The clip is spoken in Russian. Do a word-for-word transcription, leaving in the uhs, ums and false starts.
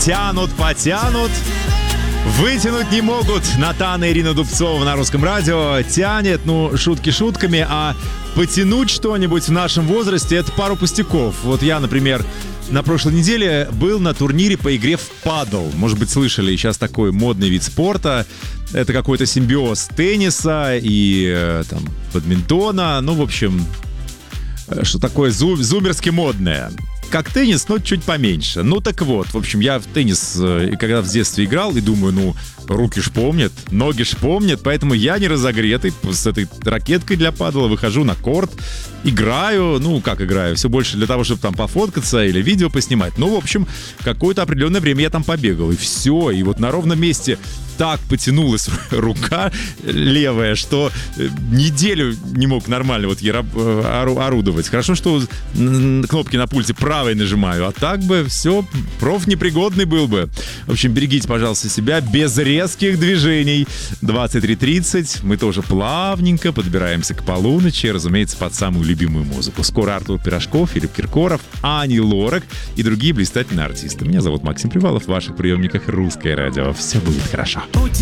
Тянут, потянут, вытянуть не могут. Натан и Ирина Дубцова на Русском радио. Тянет, ну, шутки шутками, а потянуть что-нибудь в нашем возрасте — это пару пустяков. Вот я, например, на прошлой неделе был на турнире по игре в падл. Может быть, слышали, сейчас такой модный вид спорта. Это какой-то симбиоз тенниса и там бадминтона. Ну, в общем, что такое зу- зумерски модное. Как теннис, но чуть поменьше. Ну так вот, в общем, я в теннис, когда в детстве играл, и думаю, ну, руки ж помнят, ноги ж помнят, поэтому я не разогретый, с этой ракеткой для падла выхожу на корт, играю, ну, как играю, все больше для того, чтобы там пофоткаться или видео поснимать. Ну, в общем, какое-то определенное время я там побегал, и все, и вот на ровном месте так потянулась рука левая, что неделю не мог нормально вот я орудовать. Хорошо, что кнопки на пульте правой нажимаю, а так бы все, проф непригодный был бы. В общем, берегите, пожалуйста, себя без резких движений. двадцать три тридцать, мы тоже плавненько подбираемся к полуночи, разумеется, под самую любимую музыку. Скоро Артур Пирожков, Филипп Киркоров, Ани Лорак и другие блистательные артисты. Меня зовут Максим Привалов, в ваших приемниках Русское радио. Все будет хорошо.